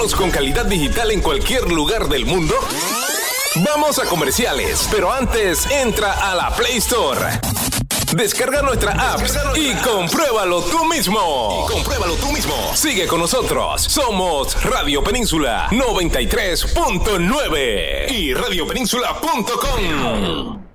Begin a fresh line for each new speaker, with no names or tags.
con calidad digital en cualquier lugar del mundo? Vamos a comerciales, pero antes entra a la Play Store. Descarga nuestra app y compruébalo tú mismo. Sigue con nosotros. Somos Radio Península 93.9 y radiopenínsula.com.